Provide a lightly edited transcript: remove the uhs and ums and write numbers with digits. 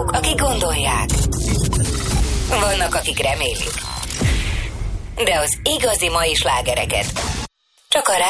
hallgatók, akik gondolják. Vannak, akik remélik. De az igazi mai slágereket csak a